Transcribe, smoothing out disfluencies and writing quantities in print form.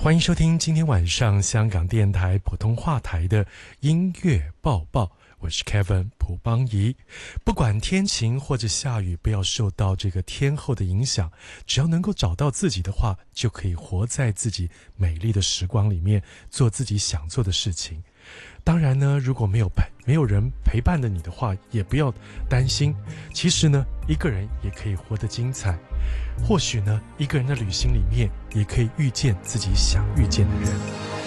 欢迎收听今天晚上香港电台普通话台的音乐报报，我是 Kevin 蒲邦仪。不管天晴或者下雨，不要受到这个天候的影响，只要能够找到自己的话，就可以活在自己美丽的时光里面，做自己想做的事情。当然呢，如果没有人陪伴着你的话，也不要担心。其实呢，一个人也可以活得精彩。或许呢，一个人的旅行里面，也可以遇见自己想遇见的人。